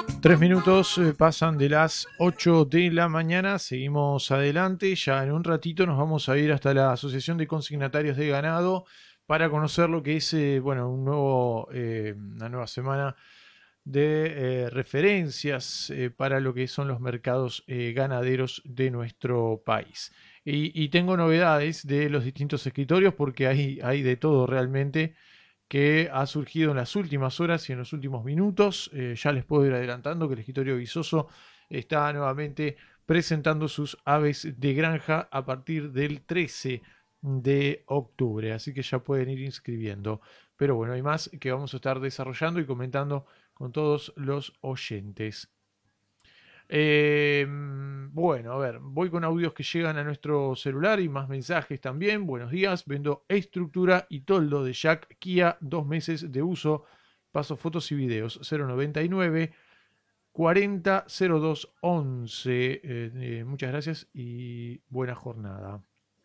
3 minutos pasan de las 8 de la mañana, seguimos adelante, ya en un ratito nos vamos a ir hasta la Asociación de Consignatarios de Ganado para conocer lo que es bueno, una nueva semana de referencias para lo que son los mercados ganaderos de nuestro país. Y tengo novedades de los distintos escritorios porque hay de todo realmente que ha surgido en las últimas horas y en los últimos minutos. Ya les puedo ir adelantando que el escritorio Visoso está nuevamente presentando sus aves de granja a partir del 13 de octubre, así que ya pueden ir inscribiendo. Pero bueno, hay más que vamos a estar desarrollando y comentando con todos los oyentes. Bueno, a ver, voy con audios que llegan a nuestro celular y más mensajes también. Buenos días, vendo estructura y toldo de Jack Kia, 2 meses de uso. Paso fotos y videos. 099 40 02 11. Muchas gracias y buena jornada.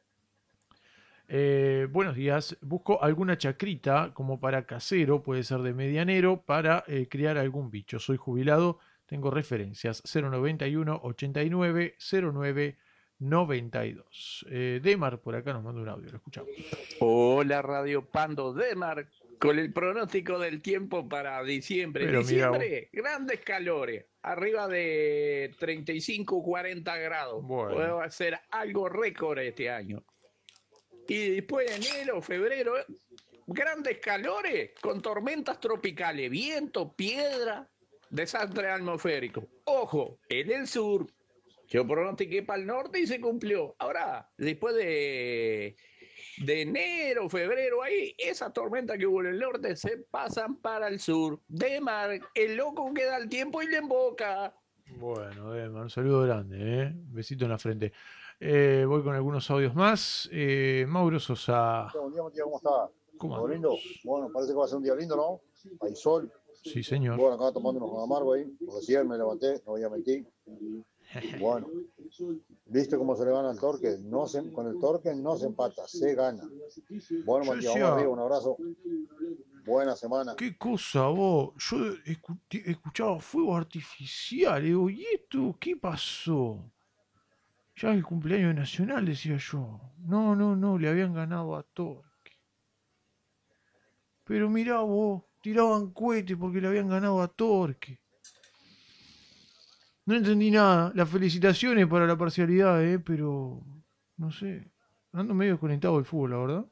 Buenos días, busco alguna chacrita como para casero, puede ser de medianero, para criar algún bicho. Soy jubilado, tengo referencias 091 89 09 92. Demar por acá nos manda un audio, lo escuchamos. Hola Radio Pando Demar, con el pronóstico del tiempo para diciembre. Pero mira, Diciembre, grandes calores, arriba de 35, 40 grados. bueno, Puede ser algo récord este año. Y después de enero, febrero, grandes calores con tormentas tropicales, viento, piedra, desastre atmosférico. Ojo, en el sur, yo pronostiqué para el norte y se cumplió. Ahora, después de enero, febrero, ahí, esas tormentas que hubo en el norte se pasan para el sur. Demar, el loco que da el tiempo y le emboca. bueno, Demar, un saludo grande, un besito en la frente. Voy con algunos audios más. Mauro Sosa, Buen día, Matías, ¿cómo está? ¿cómo ¿Todo lindo? andamos? Bueno, parece que va a ser un día lindo, ¿no? Hay sol. Sí, señor. Bueno, acá tomando unos amargos ahí. Recién me levanté, no voy a mentir. Bueno, ¿viste cómo se le gana al torque? Con el torque no se empata, se gana. Bueno, Yo Matías, vamos decía, arriba, un abrazo. Buena semana. ¿qué cosa vos? Yo escuchaba fuegos artificiales. Digo, ¿y esto qué pasó? Ya es el cumpleaños nacional, decía yo. No, no, no, le habían ganado a Torque. Pero mirá vos, tiraban cohetes porque le habían ganado a Torque. No entendí nada. Las felicitaciones para la parcialidad, pero no sé. Ando medio desconectado del fútbol, la verdad.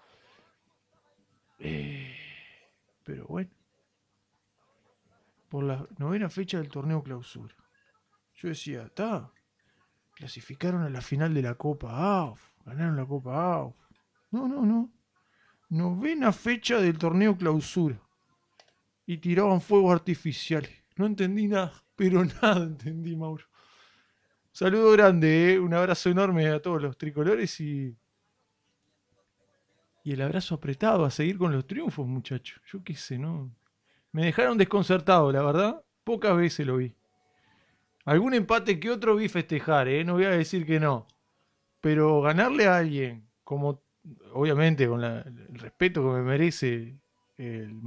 Eh, pero bueno, por la novena fecha del torneo clausura. Yo decía, está, clasificaron a la final de la Copa AUF, ganaron la Copa AUF. No, no, no. Novena fecha del torneo clausura. Y tiraban fuegos artificiales. No entendí nada, pero nada entendí, Mauro. Saludo grande, un abrazo enorme a todos los tricolores y el abrazo apretado a seguir con los triunfos, muchachos. Yo qué sé, ¿no? Me dejaron desconcertado, la verdad. Pocas veces lo vi. Algún empate que otro vi festejar, ¿eh? No voy a decir que no. Pero ganarle a alguien, como obviamente con el respeto que me merece el